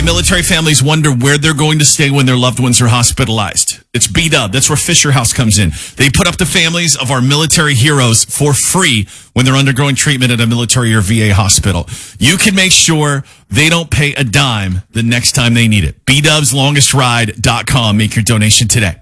Military families wonder where they're going to stay when their loved ones are hospitalized. It's B-Dub. That's where Fisher House comes in. They put up the families of our military heroes for free when they're undergoing treatment at a military or VA hospital. You can make sure they don't pay a dime the next time they need it. BDubsLongestRide.com. Make your donation today.